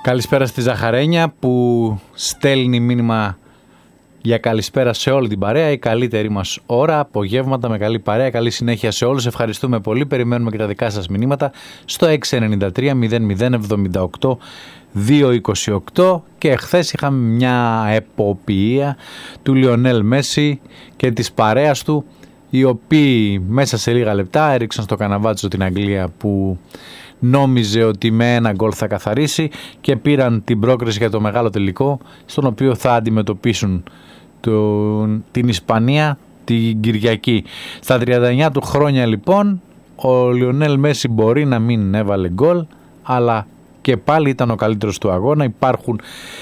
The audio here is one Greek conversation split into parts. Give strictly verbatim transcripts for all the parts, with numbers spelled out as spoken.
Καλησπέρα στη Ζαχαρένια που στέλνει μήνυμα για καλησπέρα σε όλη την παρέα. Η καλύτερη μας ώρα, απογεύματα με καλή παρέα. Καλή συνέχεια σε όλους. Ευχαριστούμε πολύ. Περιμένουμε και τα δικά σας μηνύματα στο έξι εννιά τρία μηδέν μηδέν εβδομήντα οκτώ διακόσια είκοσι οκτώ. Και χθες είχαμε μια εποπία του Λιονέλ Μέση και της παρέας του, οι οποίοι μέσα σε λίγα λεπτά έριξαν στο καναβάτσο την Αγγλία που νόμιζε ότι με ένα γκολ θα καθαρίσει και πήραν την πρόκριση για το μεγάλο τελικό, στον οποίο θα αντιμετωπίσουν τον, την Ισπανία την Κυριακή. Στα τριάντα εννιά του χρόνια λοιπόν ο Λιονέλ Μέση μπορεί να μην έβαλε γκολ, αλλά και πάλι ήταν ο καλύτερος του αγώνα. Υπάρχουν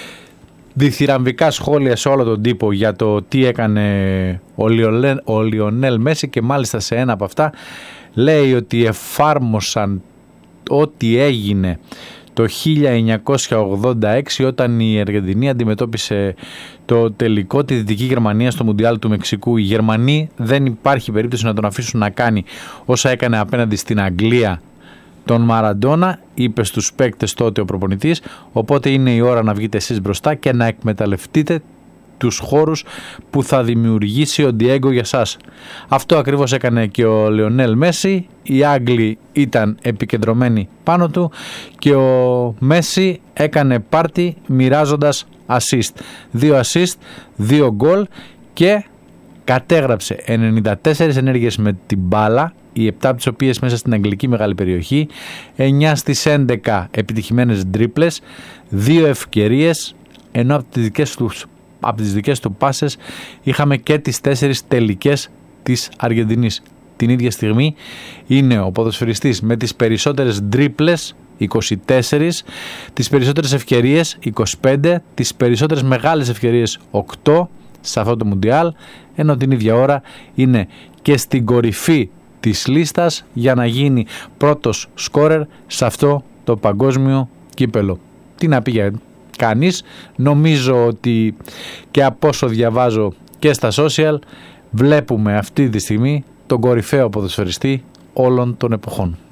διθυραμβικά σχόλια σε όλο τον τύπο για το τι έκανε ο Λιονέλ, ο Λιονέλ Μέση, και μάλιστα σε ένα από αυτά λέει ότι εφάρμοσαν ό,τι έγινε το χίλια εννιακόσια ογδόντα έξι όταν η Αργεντινή αντιμετώπισε το τελικό τη Δυτική Γερμανία στο Μουντιάλ του Μεξικού. Οι Γερμανοί δεν υπάρχει περίπτωση να τον αφήσουν να κάνει όσα έκανε απέναντι στην Αγγλία τον Μαραντόνα, είπε στους παίκτες τότε ο προπονητής, οπότε είναι η ώρα να βγείτε εσείς μπροστά και να εκμεταλλευτείτε τους χώρους που θα δημιουργήσει ο Ντιέγκο για σας. Αυτό ακριβώς έκανε και ο Λιονέλ Μέση. Οι Άγγλοι ήταν επικεντρωμένοι πάνω του και ο Μέση έκανε πάρτι μοιράζοντας assist. Δύο assist, δύο γκολ και κατέγραψε ενενήντα τέσσερις ενέργειες με την μπάλα, οι επτά από τις οποίες μέσα στην αγγλική μεγάλη περιοχή, εννιά στις έντεκα επιτυχημένες τρίπλες, δύο ευκαιρίες, ενώ από τις δικές του από τις δικές του πάσες είχαμε και τις τέσσερις τελικές της Αργεντινής. Την ίδια στιγμή είναι ο ποδοσφαιριστής με τις περισσότερες τρίπλες, είκοσι τέσσερα, τις περισσότερες ευκαιρίες, είκοσι πέντε, τις περισσότερες μεγάλες ευκαιρίες, οκτώ σε αυτό το Μουντιάλ, ενώ την ίδια ώρα είναι και στην κορυφή της λίστας για να γίνει πρώτος σκόρερ σε αυτό το παγκόσμιο κύπελο. Τι να πει για κανείς, νομίζω ότι και από όσο διαβάζω και στα social βλέπουμε αυτή τη στιγμή τον κορυφαίο ποδοσφαιριστή όλων των εποχών.